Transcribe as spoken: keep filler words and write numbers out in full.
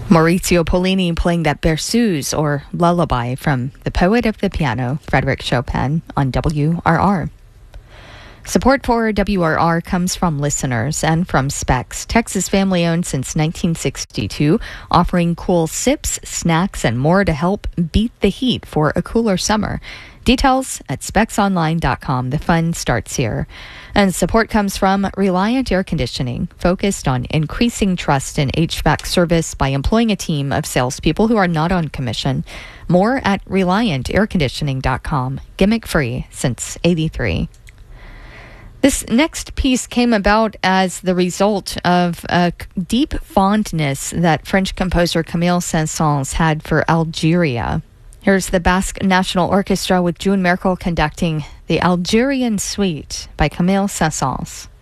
Maurizio Pollini playing that berceuse or lullaby from the poet of the piano, Frédéric Chopin, on W R R. Support for W R R comes from listeners and from Specs, Texas family-owned since nineteen sixty-two, offering cool sips, snacks, and more to help beat the heat for a cooler summer. Details at specs online dot com. The fun starts here. And support comes from Reliant Air Conditioning, focused on increasing trust in H V A C service by employing a team of salespeople who are not on commission. More at reliant air conditioning dot com. Gimmick-free since eighty-three. This next piece came about as the result of a deep fondness that French composer Camille Saint-Saëns had for Algeria. Here's the Basque National Orchestra with June Merkel conducting the Algerian Suite by Camille Saint-Saëns.